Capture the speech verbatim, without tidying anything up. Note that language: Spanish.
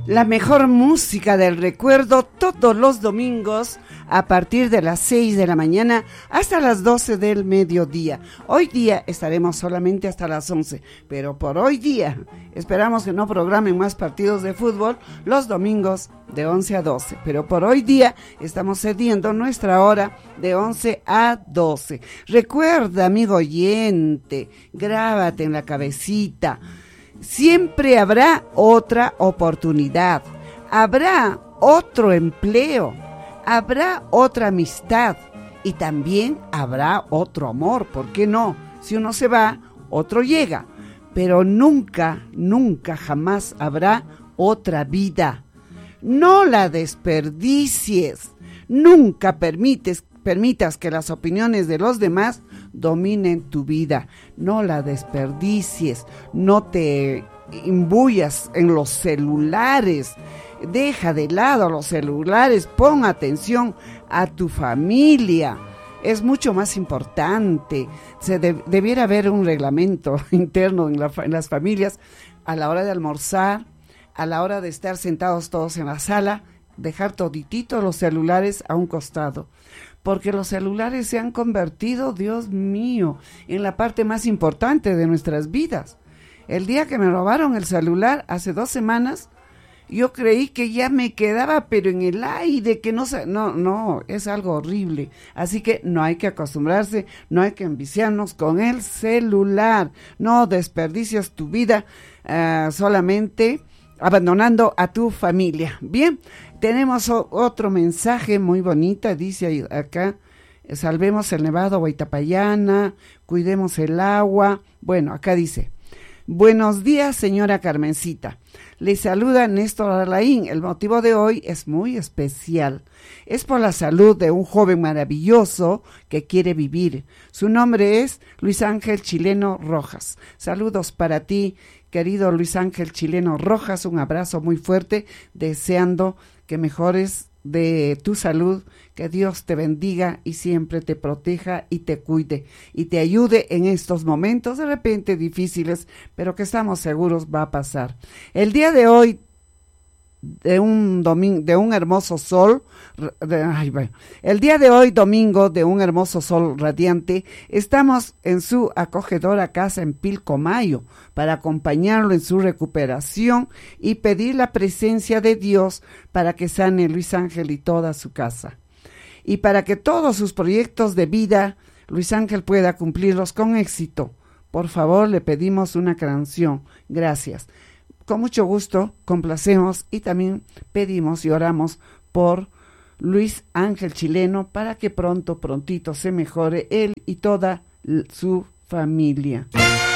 La mejor música del recuerdo todos los domingos a partir de las seis de la mañana hasta las doce del mediodía. Hoy día estaremos solamente hasta las once, pero por hoy día esperamos que no programen más partidos de fútbol los domingos de once a doce, pero por hoy día estamos cediendo nuestra hora de once a doce. Recuerda, amigo oyente, grábate en la cabecita. Siempre habrá otra oportunidad, habrá otro empleo, habrá otra amistad y también habrá otro amor, ¿por qué no? Si uno se va, otro llega, pero nunca, nunca, jamás habrá otra vida. No la desperdicies, nunca permites permitas que las opiniones de los demás dominen tu vida, no la desperdicies, no te imbuyas en los celulares, deja de lado los celulares, pon atención a tu familia, es mucho más importante. Se de, debiera haber un reglamento interno en, la, en las familias a la hora de almorzar, a la hora de estar sentados todos en la sala, dejar todititos los celulares a un costado. Porque los celulares se han convertido, Dios mío, en la parte más importante de nuestras vidas. El día que me robaron el celular, hace dos semanas, yo creí que ya me quedaba, pero en el aire, que no se, no, no, es algo horrible. Así que no hay que acostumbrarse, no hay que enviciarnos con el celular. No desperdicias tu vida uh, solamente abandonando a tu familia. Bien. Tenemos o- otro mensaje muy bonita, dice acá, salvemos el Nevado Huaytapallana, cuidemos el agua. Bueno, acá dice, buenos días, señora Carmencita. Le saluda Néstor Arlaín. El motivo de hoy es muy especial. Es por la salud de un joven maravilloso que quiere vivir. Su nombre es Luis Ángel Chileno Rojas. Saludos para ti, querido Luis Ángel Chileno Rojas. Un abrazo muy fuerte, deseando que mejores de tu salud, que Dios te bendiga y siempre te proteja y te cuide y te ayude en estos momentos de repente difíciles, pero que estamos seguros va a pasar. El día de hoy, de un domingo, de un hermoso sol, de, ay, bueno, el día de hoy, domingo, de un hermoso sol radiante, estamos en su acogedora casa en Pilcomayo para acompañarlo en su recuperación y pedir la presencia de Dios para que sane Luis Ángel y toda su casa. Y para que todos sus proyectos de vida, Luis Ángel pueda cumplirlos con éxito. Por favor, le pedimos una canción. Gracias. Con mucho gusto complacemos y también pedimos y oramos por Luis Ángel Chileno para que pronto, prontito se mejore él y toda su familia.